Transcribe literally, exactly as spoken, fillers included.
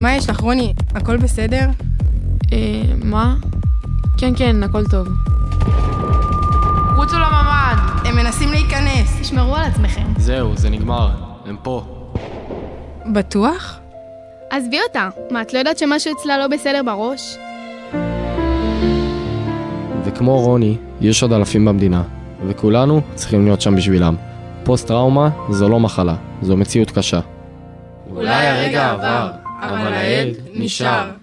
מה יש לך, רוני? הכל בסדר? אה, מה? כן, כן, הכל טוב. רוצו לממ"ד! הם מנסים להיכנס. תשמרו על עצמכם. זהו, זה נגמר. הם פה. בטוח? עזבי אותה. מה, את לא יודעת שמשהו אצלה לא בסדר בראש? וכמו רוני, יש עוד אלפים במדינה, וכולנו צריכים להיות שם בשבילם. פוסט-טראומה זו לא מחלה, זו מציאות קשה. אולי הרגע עבר, אבל הילד נשאר.